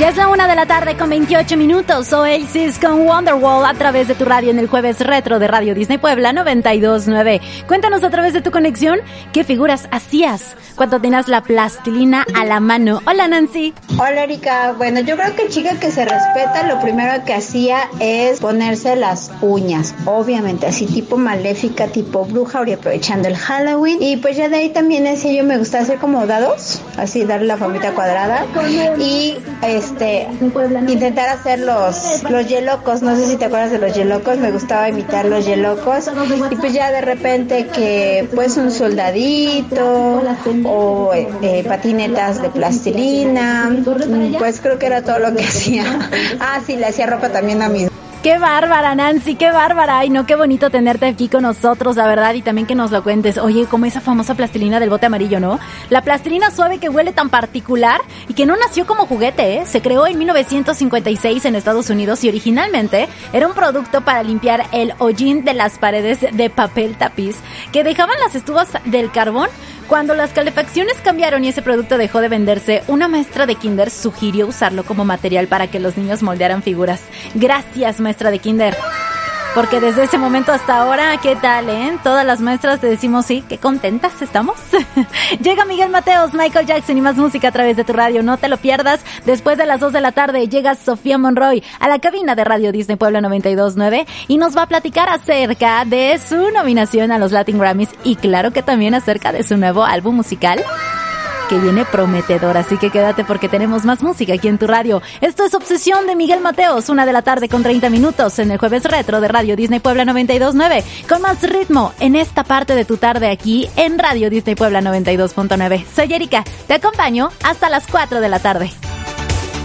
Ya es la 1:00 con 28 minutos. Oasis con Wonderwall a través de tu radio en el jueves retro de Radio Disney Puebla 92.9. Cuéntanos a través de tu conexión qué figuras hacías cuando tenías la plastilina a la mano. Hola, Nancy. Hola, Erika. Bueno, yo creo que chica que se respeta, lo primero que hacía es ponerse las uñas. Obviamente, así tipo maléfica, tipo bruja, aprovechando el Halloween. Y pues ya de ahí también yo me gusta hacer como dados, así darle la formita cuadrada. Y intentar hacer los yelocos. No sé si te acuerdas de los yelocos, me gustaba imitar los yelocos. Y pues ya de repente que pues un soldadito o patinetas de plastilina, pues creo que era todo lo que hacía. Sí, le hacía ropa también a mí. ¡Qué bárbara, Nancy! ¡Qué bárbara! Ay, no, qué bonito tenerte aquí con nosotros, la verdad, y también que nos lo cuentes. Oye, como esa famosa plastilina del bote amarillo, ¿no? La plastilina suave que huele tan particular y que no nació como juguete, ¿eh? Se creó en 1956 en Estados Unidos y originalmente era un producto para limpiar el hollín de las paredes de papel tapiz que dejaban las estufas del carbón. Cuando las calefacciones cambiaron y ese producto dejó de venderse, una maestra de kinder sugirió usarlo como material para que los niños moldearan figuras. Gracias, maestra de kinder. Porque desde ese momento hasta ahora, ¿qué tal, Todas las maestras te decimos sí, qué contentas estamos. Llega Miguel Mateos, Michael Jackson y más música a través de tu radio. No te lo pierdas. Después de las 2:00 llega Sofía Monroy a la cabina de Radio Disney Puebla 92.9 y nos va a platicar acerca de su nominación a los Latin Grammys y claro que también acerca de su nuevo álbum musical, que viene prometedor, así que quédate porque tenemos más música aquí en tu radio. Esto es Obsesión de Miguel Mateos, 1:00 con 30 minutos en el jueves retro de Radio Disney Puebla 92.9, con más ritmo en esta parte de tu tarde aquí en Radio Disney Puebla 92.9. Soy Erika, te acompaño hasta las 4 de la tarde.